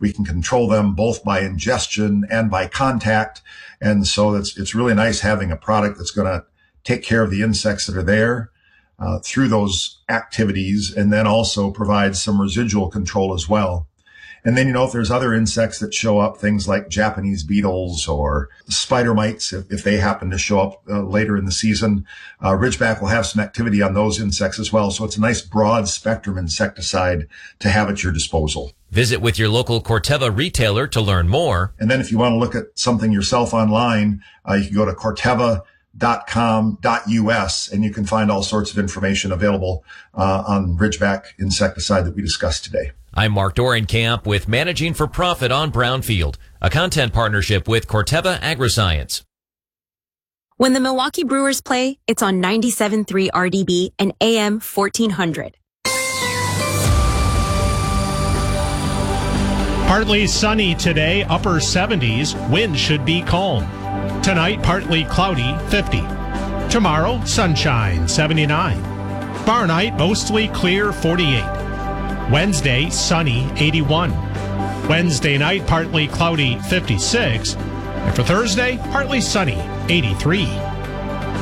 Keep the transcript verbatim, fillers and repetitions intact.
We can control them both by ingestion and by contact. And so it's, it's really nice having a product that's going to take care of the insects that are there uh, through those activities, and then also provide some residual control as well. And then, you know, if there's other insects that show up, things like Japanese beetles or spider mites, if, if they happen to show up uh, later in the season, uh, Ridgeback will have some activity on those insects as well. So it's a nice broad spectrum insecticide to have at your disposal. Visit with your local Corteva retailer to learn more. And then if you want to look at something yourself online, uh, you can go to corteva dot com dot U S and you can find all sorts of information available uh, on Ridgeback insecticide that we discussed today. I'm Mark Dorenkamp with Managing for Profit on Brownfield, a content partnership with Corteva Agriscience. When the Milwaukee Brewers play, it's on ninety-seven point three R D B and A M fourteen hundred. Partly sunny today, upper seventies. Wind should be calm. Tonight, partly cloudy, fifty. Tomorrow, sunshine, seventy-nine. Tomorrow night, mostly clear, forty-eight. Wednesday, sunny, eighty-one. Wednesday night, partly cloudy, fifty-six. And for Thursday, partly sunny, eighty-three.